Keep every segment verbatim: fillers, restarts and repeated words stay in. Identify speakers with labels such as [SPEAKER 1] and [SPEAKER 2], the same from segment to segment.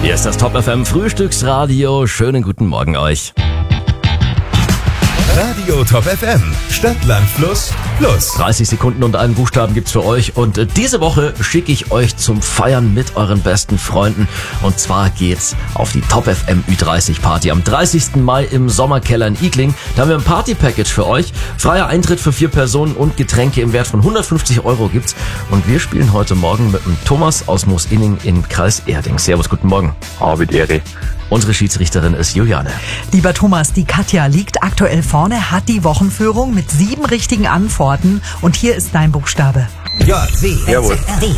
[SPEAKER 1] Hier ist das Top F M Frühstücksradio. Schönen guten Morgen euch.
[SPEAKER 2] Radio Top F M, Stadt, Land, Fluss, Plus.
[SPEAKER 1] dreißig Sekunden und einen Buchstaben gibt's für euch. Und äh, diese Woche schicke ich euch zum Feiern mit euren besten Freunden. Und zwar geht's auf die Top F M Ü dreißig Party am dreißigsten Mai im Sommerkeller in Igling. Da haben wir ein Party-Package für euch. Freier Eintritt für vier Personen und Getränke im Wert von hundertfünfzig Euro gibt's. Und wir spielen heute Morgen mit dem Thomas aus Moosinning im Kreis Erding. Servus, guten Morgen.
[SPEAKER 3] Arbeit Ehre.
[SPEAKER 1] Unsere Schiedsrichterin ist Juliane.
[SPEAKER 4] Lieber Thomas, die Katja liegt aktuell vorne, hat die Wochenführung mit sieben richtigen Antworten. Und hier ist dein Buchstabe.
[SPEAKER 2] J, W,
[SPEAKER 3] Jawohl.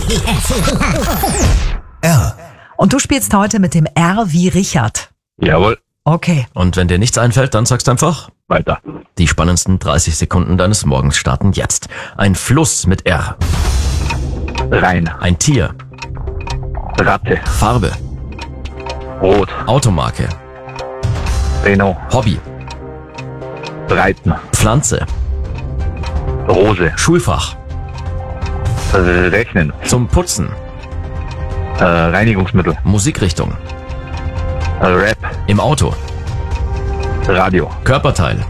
[SPEAKER 2] R.
[SPEAKER 4] Und du spielst heute mit dem R wie Richard.
[SPEAKER 3] Jawohl.
[SPEAKER 4] Okay.
[SPEAKER 1] Und wenn dir nichts einfällt, dann sagst du einfach...
[SPEAKER 3] Weiter.
[SPEAKER 1] Die spannendsten dreißig Sekunden deines Morgens starten jetzt. Ein Fluss mit R.
[SPEAKER 3] Rhein.
[SPEAKER 1] Ein Tier.
[SPEAKER 3] Ratte.
[SPEAKER 1] Farbe.
[SPEAKER 3] Rot.
[SPEAKER 1] Automarke.
[SPEAKER 3] Renault.
[SPEAKER 1] Hobby.
[SPEAKER 3] Reiten.
[SPEAKER 1] Pflanze.
[SPEAKER 3] Rose.
[SPEAKER 1] Schulfach.
[SPEAKER 3] Rechnen.
[SPEAKER 1] Zum Putzen.
[SPEAKER 3] Äh, Reinigungsmittel.
[SPEAKER 1] Musikrichtung.
[SPEAKER 3] Äh, Rap.
[SPEAKER 1] Im Auto.
[SPEAKER 3] Radio.
[SPEAKER 1] Körperteil.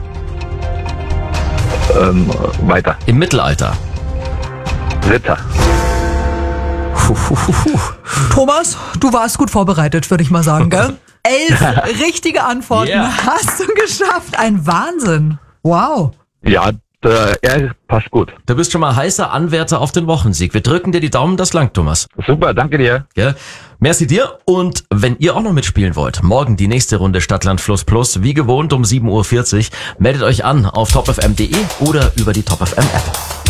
[SPEAKER 3] Ähm, weiter.
[SPEAKER 1] Im Mittelalter.
[SPEAKER 3] Ritter.
[SPEAKER 4] Thomas, du warst gut vorbereitet, würde ich mal sagen, gell? Elf richtige Antworten
[SPEAKER 1] Yeah.
[SPEAKER 4] hast du geschafft. Ein Wahnsinn. Wow.
[SPEAKER 3] Ja, der R passt gut.
[SPEAKER 1] Du bist schon mal heißer Anwärter auf den Wochensieg. Wir drücken dir die Daumen, das langt, Thomas.
[SPEAKER 3] Super, danke dir.
[SPEAKER 1] Gell? Merci dir. Und wenn ihr auch noch mitspielen wollt, morgen die nächste Runde Stadt, Land, Fluss Plus, wie gewohnt um sieben Uhr vierzig, meldet euch an auf top f m punkt de oder über die Top F M App.